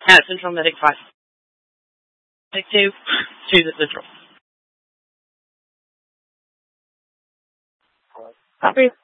At Central Medic 5. Medic 2. Choose at Central. Copy.